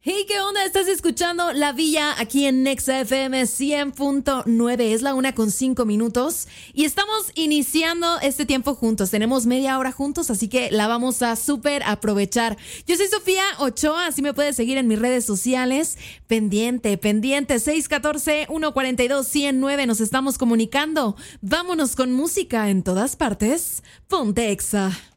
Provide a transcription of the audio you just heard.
Hey, ¿qué onda? Estás escuchando La Villa aquí en Nexa FM 100.9. Es la 1:05 y estamos iniciando este tiempo juntos. Tenemos media hora juntos, así que la vamos a súper aprovechar. Yo soy Sofía Ochoa, así me puedes seguir en mis redes sociales. Pendiente, 614-142-109. Nos estamos comunicando. Vámonos con música en todas partes. Ponte Exa.